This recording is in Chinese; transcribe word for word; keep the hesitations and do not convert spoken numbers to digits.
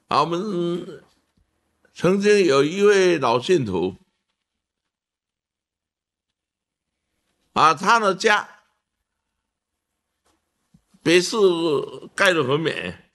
啊，我们曾经有一位老信徒啊，他的家别墅盖得很美